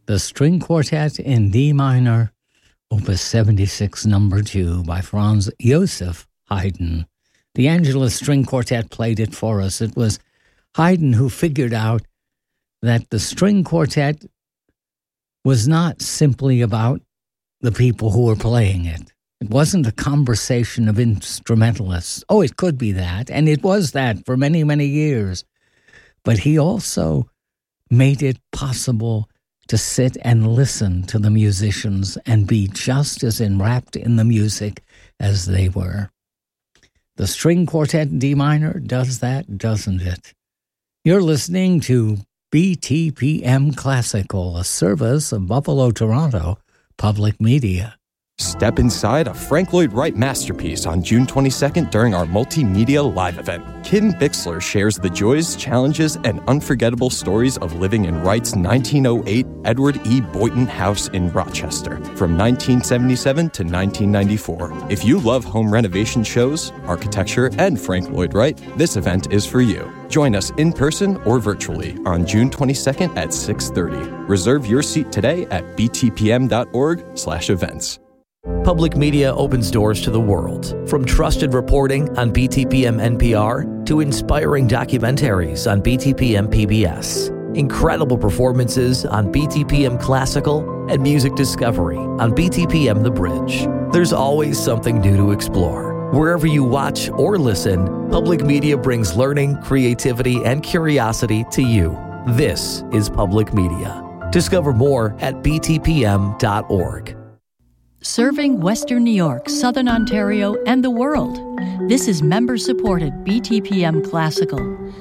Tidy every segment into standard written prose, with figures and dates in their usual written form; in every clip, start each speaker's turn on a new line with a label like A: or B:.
A: The String Quartet in D minor, Opus 76, number 2, by Franz Joseph Haydn. The Angelus String Quartet played it for us. It was Haydn who figured out that the string quartet was not simply about the people who were playing it. It wasn't a conversation of instrumentalists. Oh, it could be that, and it was that for many, many years. But he also made it possible to sit and listen to the musicians and be just as enwrapped in the music as they were. The String Quartet in D minor does that, doesn't it? You're listening to BTPM Classical, a service of Buffalo, Toronto Public Media.
B: Step inside a Frank Lloyd Wright masterpiece on June 22nd during our multimedia live event. Kim Bixler shares the joys, challenges, and unforgettable stories of living in Wright's 1908 Edward E. Boynton House in Rochester from 1977 to 1994. If you love home renovation shows, architecture, and Frank Lloyd Wright, this event is for you. Join us in person or virtually on June 22nd at 6:30. Reserve your seat today at btpm.org/events.
C: Public media opens doors to the world. From trusted reporting on BTPM NPR to inspiring documentaries on BTPM PBS. Incredible performances on BTPM Classical and music discovery on BTPM The Bridge. There's always something new to explore. Wherever you watch or listen, public media brings learning, creativity, and curiosity to you. This is public media. Discover more at btpm.org.
D: Serving Western New York, Southern Ontario, and the world. This is member-supported BTPM Classical,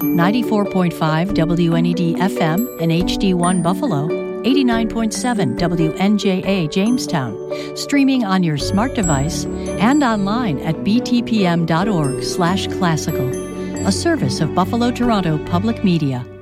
D: 94.5 WNED FM and HD1 Buffalo, 89.7 WNJA Jamestown, streaming on your smart device and online at btpm.org/classical, a service of Buffalo, Toronto Public Media.